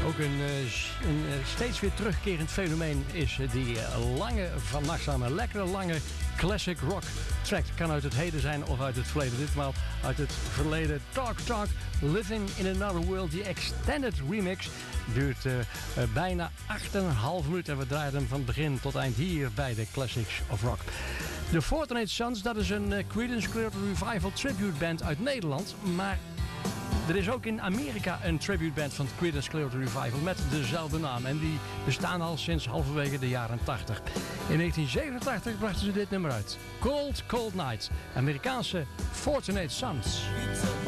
Ook een steeds weer terugkerend fenomeen is die lange, van nachtzame, lekkere lange classic rock track. Kan uit het heden zijn of uit het verleden. Ditmaal uit het verleden. Talk Talk, Living in Another World. Die extended remix duurt bijna 8,5 minuten. En we draaien hem van begin tot eind hier bij de Classics of Rock. De Fortunate Sons, dat is een Creedence Clearwater Revival tribute band uit Nederland. Maar er is ook in Amerika een tributeband van Creedence Clearwater Revival met dezelfde naam. En die bestaan al sinds halverwege de jaren 80. In 1987 brachten ze dit nummer uit. Cold Cold Night. Amerikaanse Fortunate Sons.